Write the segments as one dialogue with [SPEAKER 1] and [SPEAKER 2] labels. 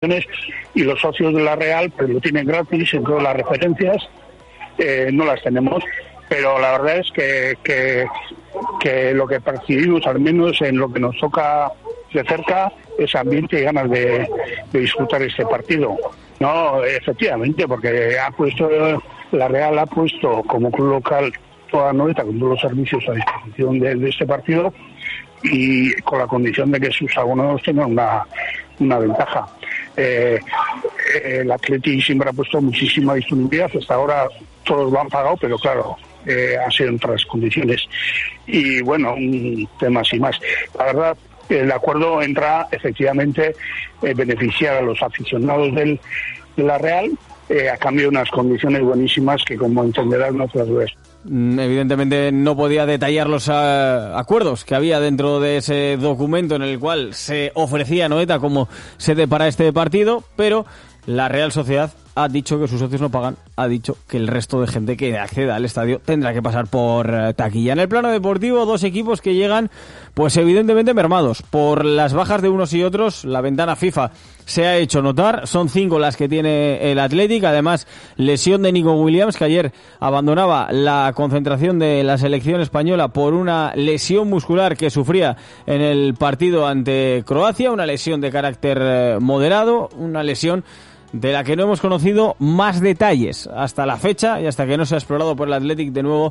[SPEAKER 1] y los socios de la Real pues lo tienen gratis en todas las referencias, no las tenemos, pero la verdad es que lo que percibimos, al menos en lo que nos toca de cerca, es ambiente y ganas de disfrutar este partido. No, efectivamente, porque la Real ha puesto como club local toda Anoeta con todos los servicios a disposición de este partido, y con la condición de que sus abonados tengan una ventaja. El Atleti siempre ha puesto muchísima disponibilidad, hasta ahora todos lo han pagado, pero claro, han sido en otras condiciones. Y bueno, un tema así más. La verdad, el acuerdo entra efectivamente beneficiar a los aficionados de la Real, a cambio de unas condiciones buenísimas que, como entenderán, no otras veces.
[SPEAKER 2] Evidentemente no podía detallar los acuerdos que había dentro de ese documento en el cual se ofrecía Anoeta como sede para este partido, pero la Real Sociedad ha dicho que sus socios no pagan, ha dicho que el resto de gente que acceda al estadio tendrá que pasar por taquilla. En el plano deportivo, dos equipos que llegan pues evidentemente mermados por las bajas de unos y otros. La ventana FIFA se ha hecho notar, son 5 las que tiene el Athletic, además lesión de Nico Williams, que ayer abandonaba la concentración de la selección española por una lesión muscular que sufría en el partido ante Croacia, una lesión de carácter moderado, una lesión de la que no hemos conocido más detalles hasta la fecha y hasta que no se ha explorado por el Athletic de nuevo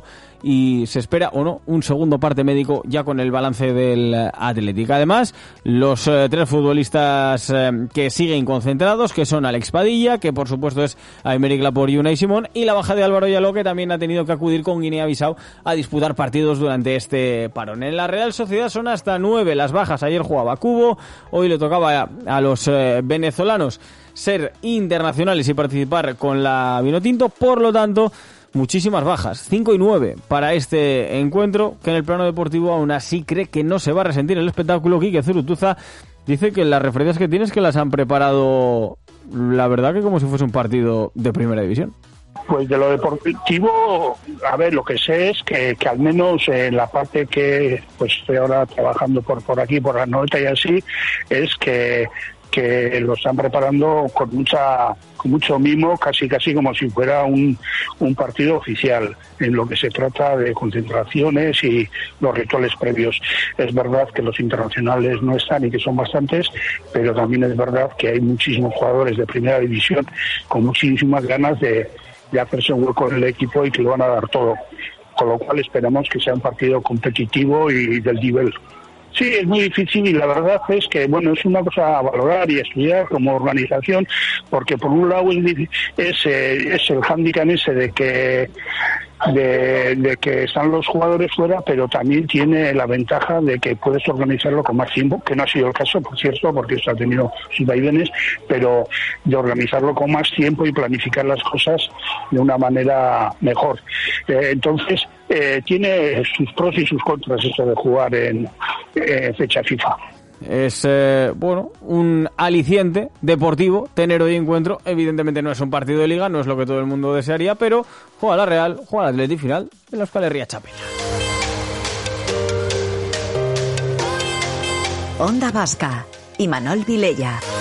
[SPEAKER 2] y se espera o no un segundo parte médico ya con el balance del Athletic. Además, los 3 futbolistas que siguen concentrados, que son Alex Padilla, que por supuesto es Aymeric Laporte y Unai Simón, y la baja de Álvaro Yaló, que también ha tenido que acudir con Guinea-Bissau a disputar partidos durante este parón. En la Real Sociedad son hasta 9 las bajas. Ayer jugaba Cubo, hoy le tocaba a los venezolanos ser internacionales y participar con la Vinotinto, por lo tanto muchísimas bajas, 5 y 9 para este encuentro, que en el plano deportivo aún así cree que no se va a resentir el espectáculo. Quique Zurutuza dice que las referencias que tienes que las han preparado, la verdad, que como si fuese un partido de primera división.
[SPEAKER 1] Pues de lo deportivo, a ver, lo que sé es que al menos en la parte que pues estoy ahora trabajando por aquí, por la Anoeta y así, es que lo están preparando con mucho mimo, casi como si fuera un partido oficial, en lo que se trata de concentraciones y los rituales previos. Es verdad que los internacionales no están y que son bastantes, pero también es verdad que hay muchísimos jugadores de primera división con muchísimas ganas de hacerse un hueco en el equipo y que lo van a dar todo, con lo cual esperamos que sea un partido competitivo y del nivel. Sí, es muy difícil y la verdad es que, bueno, es una cosa a valorar y estudiar como organización, porque por un lado es el hándicap ese de que están los jugadores fuera, pero también tiene la ventaja de que puedes organizarlo con más tiempo, que no ha sido el caso, por cierto, porque esto ha tenido sus vaivenes, pero de organizarlo con más tiempo y planificar las cosas de una manera mejor. Entonces, tiene sus pros y sus contras eso de jugar en fecha FIFA.
[SPEAKER 2] Es un aliciente deportivo tener hoy encuentro. Evidentemente no es un partido de liga, no es lo que todo el mundo desearía, pero juega la Real, juega el Athletic, final en la Euskal Herria Txapela.
[SPEAKER 3] Onda Vasca, Imanol Vilella.